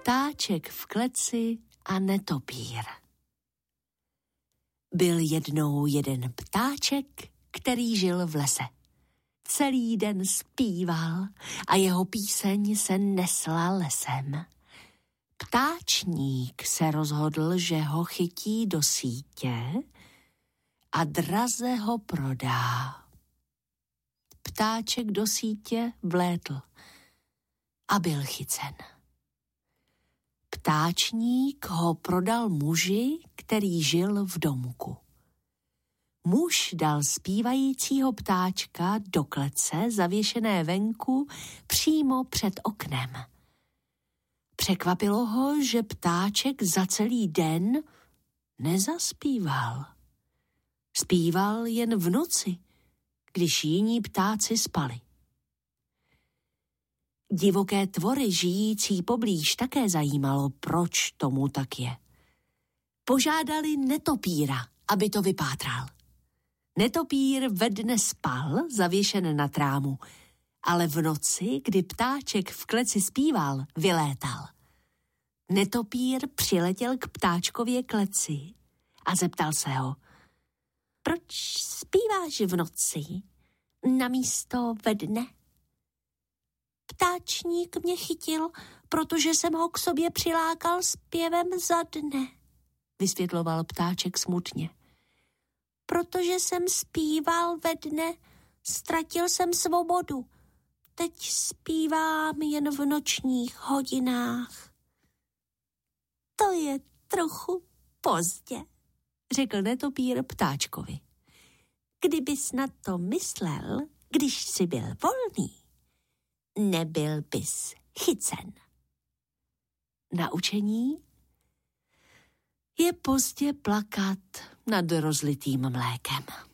Ptáček v kleci a netopír. Byl jednou jeden ptáček, který žil v lese. Celý den zpíval a jeho píseň se nesla lesem. Ptáčník se rozhodl, že ho chytí do sítě a draze ho prodá. Ptáček do sítě vlétl a byl chycen. Ptáčník ho prodal muži, který žil v domku. Muž dal zpívajícího ptáčka do klece zavěšené venku přímo před oknem. Překvapilo ho, že ptáček za celý den nezaspíval. Zpíval jen v noci, když jiní ptáci spali. Divoké tvory žijící poblíž také zajímalo, proč tomu tak je. Požádali netopíra, aby to vypátral. Netopír ve dne spal, zavěšen na trámu, ale v noci, kdy ptáček v kleci zpíval, vylétal. Netopír přiletěl k ptáčkově kleci a zeptal se ho: proč zpíváš v noci namísto ve dne? Ptáčník mě chytil, protože jsem ho k sobě přilákal zpěvem za dne, vysvětloval ptáček smutně. Protože jsem zpíval ve dne, ztratil jsem svobodu. Teď zpívám jen v nočních hodinách. To je trochu pozdě, řekl netopír ptáčkovi. Kdybys na to myslel, když jsi byl volný, nebyl bys chycen. Naučení: je pozdě plakat nad rozlitým mlékem.